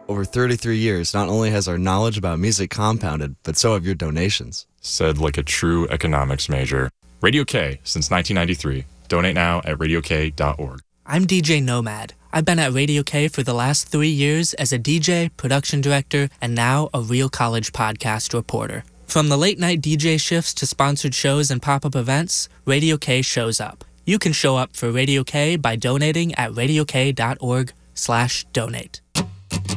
Over 33 years, not only has our knowledge about music compounded, but so have your donations. Said like a true economics major. Radio K since 1993. Donate now at radiok.org. I'm DJ Nomad. I've been at Radio K for the last 3 years as a DJ, production director, and now a Real College podcast reporter. From the late-night DJ shifts to sponsored shows and pop-up events, Radio K shows up. You can show up for Radio K by donating at radiok.org/donate.